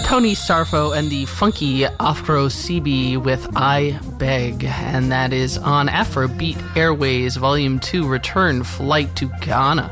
Tony Sarfo and the funky Afro CB with I Beg, and that is on Afrobeat Airways Volume 2 Return Flight to Ghana.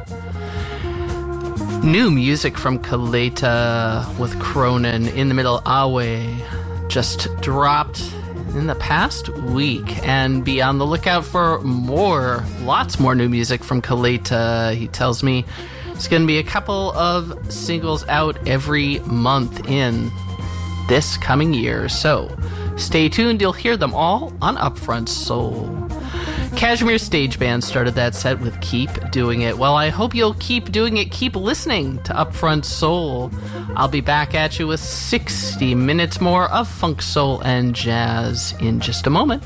New music from Kaleta with Cronin in the Middle Awe just dropped in the past week, and be on the lookout for lots more new music from Kaleta. He tells me it's going to be a couple of singles out every month in this coming year, so stay tuned. You'll hear them all on Upfront Soul. Kashmir Stage Band started that set with Keep Doing It. Well, I hope you'll keep doing it. Keep listening to Upfront Soul. I'll be back at you with 60 minutes more of funk, soul, and jazz in just a moment.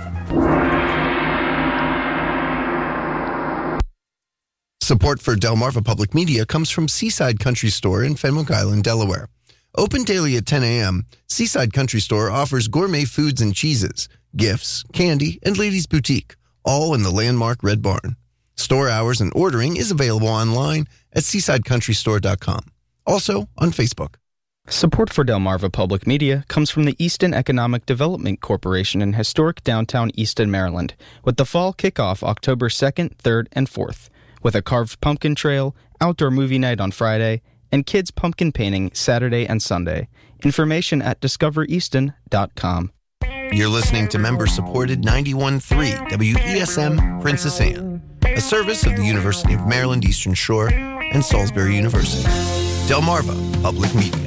Support for Delmarva Public Media comes from Seaside Country Store in Fenwick Island, Delaware. Open daily at 10 a.m., Seaside Country Store offers gourmet foods and cheeses, gifts, candy, and ladies' boutique, all in the landmark Red Barn. Store hours and ordering is available online at seasidecountrystore.com. Also on Facebook. Support for Delmarva Public Media comes from the Easton Economic Development Corporation in historic downtown Easton, Maryland, with the fall kickoff October 2nd, 3rd, and 4th. With a carved pumpkin trail, outdoor movie night on Friday, and kids pumpkin painting Saturday and Sunday. Information at discovereaston.com. You're listening to member-supported 91.3 WESM Princess Anne, a service of the University of Maryland Eastern Shore and Salisbury University. Delmarva Public Media.